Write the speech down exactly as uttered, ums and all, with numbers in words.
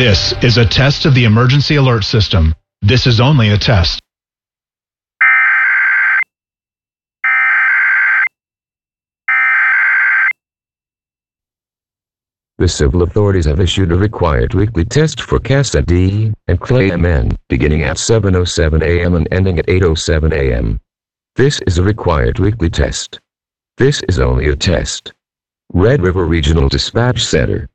This is a test of the emergency alert system. This is only a test. The civil authorities have issued a required weekly test for CASA D and Clay M N, beginning at seven oh seven a m and ending at eight oh seven a m This is a required weekly test. This is only a test. Red River Regional Dispatch Center.